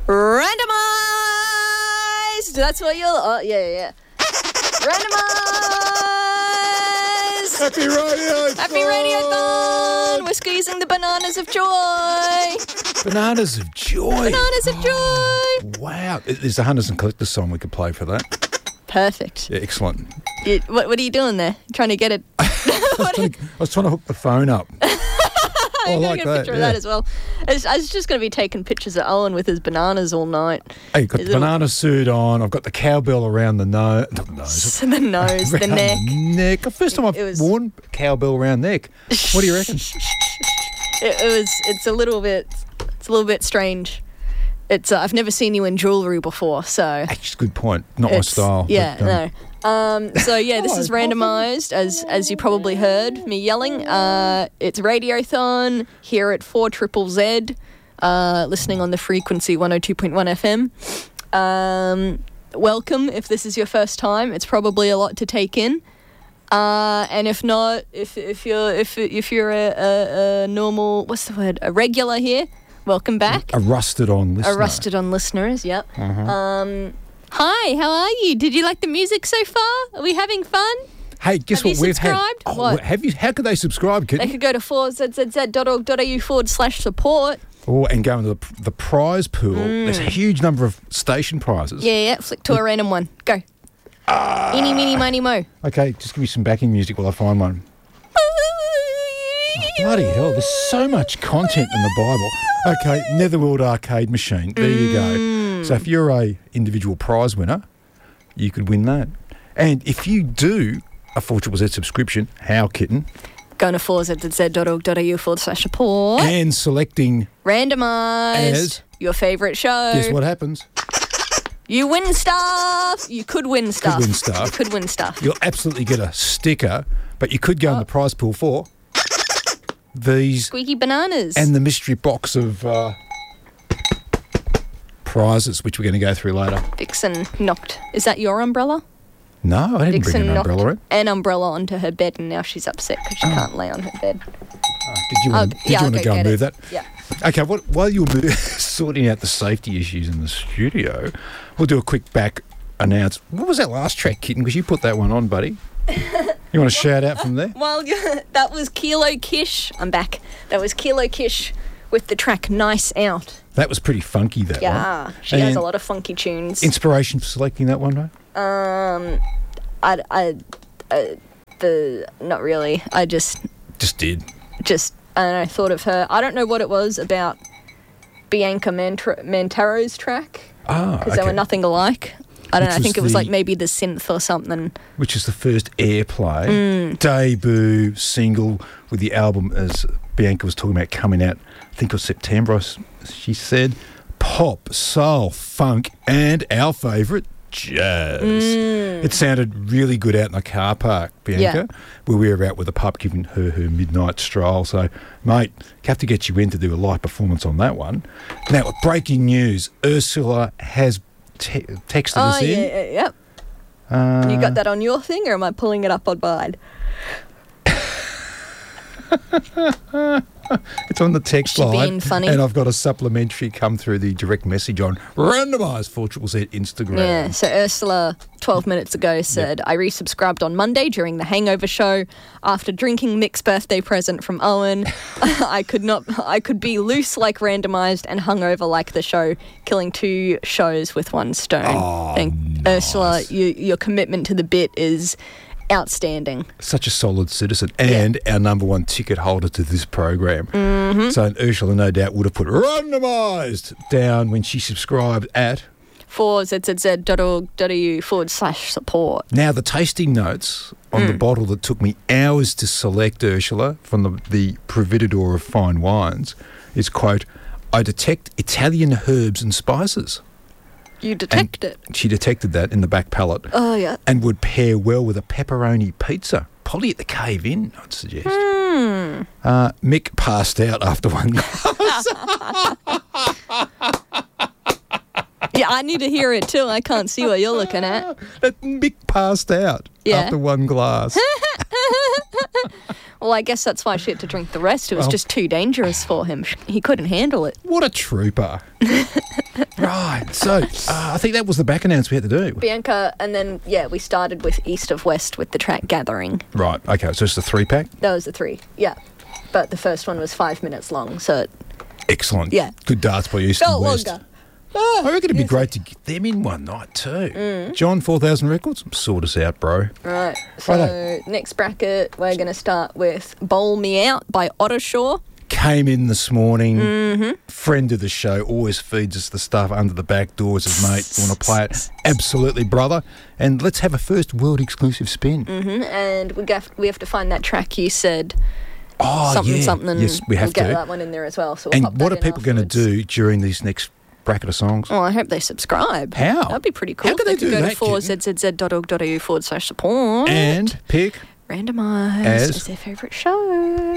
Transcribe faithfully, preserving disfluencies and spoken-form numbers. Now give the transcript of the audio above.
Randomised! That's what you'll... Oh, yeah, yeah. Randomised! Happy Radio! Happy Radiothon! We're squeezing the bananas of joy! Bananas of joy! Bananas of joy! Wow. There's a Hunters and Collectors song we could play for that. Perfect. Yeah, excellent. You, what, what are you doing there? Trying to get it... I, was trying to, I was trying to hook the phone up. I'm oh, going like to get a picture that, of yeah. that as well. I was, I was just going to be taking pictures of Owen with his bananas all night. Hey, you've got His the little- banana suit on. I've got the cowbell around the no- the nose. the nose, the around neck. neck. The first time I've It was- worn cowbell around neck. What do you reckon? It, it was. It's a little bit. It's a little bit strange. It's. Uh, I've never seen you in jewellery before, so. Actually, good point. Not my it's- style. Yeah, but, um, no. Um, so yeah, this Oh, is randomised, as as you probably heard me yelling. Uh, it's Radiothon here at four Triple Z, uh, listening on the frequency one oh two point one F M. Um, welcome if this is your first time. It's probably a lot to take in. Uh, and if not, if if you're if if you're a, a, a normal, what's the word, a regular here, welcome back. A rusted on listener. A rusted on listeners, yep. Uh-huh. Um, hi, how are you? Did you like the music so far? Are we having fun? Hey, guess Have what you we've had? subscribed? Oh, What? Have you? How could they subscribe, They kid? could go to four z z z dot org dot a u forward slash support. Oh, and go into the, the prize pool. There's a huge number of station prizes. Mm. Yeah, yeah, flick to a random one. Go. Ah. Eeny, meeny, miny, mo. Okay, just give me some backing music while I find one. Bloody hell, there's so much content in the Bible. Okay, Netherworld Arcade Machine. There you Mm. go. So if you're a individual prize winner, you could win that. And if you do a four Triple Z subscription, how, kitten? Going to four z z z dot org dot a u forward slash support. And selecting, Randomised. As- Your favourite show. guess what happens? You win stuff. You could win stuff. win stuff. You could win stuff. You'll absolutely get a sticker, but you could go in Oh. the prize pool for these Squeaky bananas. and the mystery box of uh, prizes, which we're going to go through later. Vixen knocked. Is that your umbrella? No, I didn't Vixen bring an knocked umbrella in. an umbrella onto her bed, and now she's upset because she can't lay on her bed. Did you I'll- want, did yeah, you I'll want to go go and get move it. that? Yeah. Okay, what, while you're mo- sorting out the safety issues in the studio, we'll do a quick back announce. What was that last track, Kitten? Because you put that one on, buddy. You want to shout out from there? Well, that was Kilo Kish. I'm back. That was Kilo Kish with the track Nice Out. That was pretty funky, that one. Yeah, she has And a lot of funky tunes. Inspiration for selecting that one, right? Um, I, I, I, the, not really. I just, Just did. just, I don't know, thought of her. I don't know what it was about Bianca Mantro- Mantaro's track, Ah, because okay. they were nothing alike. I don't Which know, I think was it was the- like maybe the synth or something. Which is the first airplay, Mm. debut single with the album, as Bianca was talking about, coming out, I think it was September, as she said. Pop, soul, funk, and our favourite, jazz. Mm. It sounded really good out in the car park, Bianca, where we were out with the pup giving her her midnight stroll. So, mate, have to get you in to do a live performance on that one. Now, breaking news, Ursula has te- texted Oh, us yeah, in. yeah, yep. Uh, You got that on your thing, or am I pulling it up on mine? It's on the text She line, being funny. and I've got a supplementary come through the direct message on randomised four Triple Z Instagram. Yeah, so Ursula, twelve minutes ago, said, I resubscribed on Monday during the Hangover show. After drinking Mick's birthday present from Owen, I could not. I could be loose like Randomised and hungover like the show, killing two shows with one stone. Oh, Thank nice. Ursula, you, your commitment to the bit is outstanding. Such a solid citizen, and our number one ticket holder to this program. Mm-hmm. So Ursula, no doubt, would have put randomised down when she subscribed at. For z z z dot org dot a u forward slash support. Now, the tasting notes on Mm. the bottle that took me hours to select, Ursula, from the, the Providador of fine wines, is, quote, I detect Italian herbs and spices. You detect it. She detected that in the back palate. Oh, yeah. And would pair well with a pepperoni pizza. Probably at the Cave Inn, I'd suggest. Hmm. Uh, Mick passed out after one glass. Yeah, I need to hear it too. I can't see what you're looking at. That Mick passed out Yeah. after one glass. Well, I guess that's why she had to drink the rest. It was Well- just too dangerous for him. He couldn't handle it. What a trooper. Right. So uh, I think that was the back announce we had to do. Bianca, and then, yeah, we started with East of West with the track Gathering. Right. Okay. So it's a three pack. That was the three, yeah. But the first one was five minutes long, so... It, excellent. Yeah. Good darts by East felt and West. longer. I reckon it'd be great to get them in one night too. Mm. John, four thousand Records, sort us out, bro. Right. So Righto. next bracket, we're going to start with Bowl Me Out by Ottershaw. Came in this morning, Mm-hmm. friend of the show, always feeds us the stuff under the back doors. His mate, want to play it? Absolutely, brother. And let's have a first world exclusive spin. Mm-hmm. And we have, we have to find that track you said. Oh, something, yeah. something. Yes, we have we'll get to. that one in there as well. So we'll pop And what that are in people going to afterwards. do during these next bracket of songs? Well, I hope they subscribe. How? That'd be pretty cool. How can they could do go that, to four kitten? z z z dot org dot a u forward slash support. And pick Randomised As- as their favourite show.